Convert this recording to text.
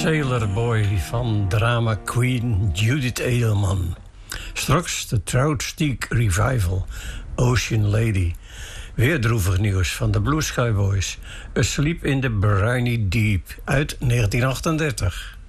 Sailor Boy van drama queen Judith Edelman. Straks de Troutsteak Revival, Ocean Lady. Weer droevig nieuws van de Blue Sky Boys. Asleep in the Briny Deep uit 1938.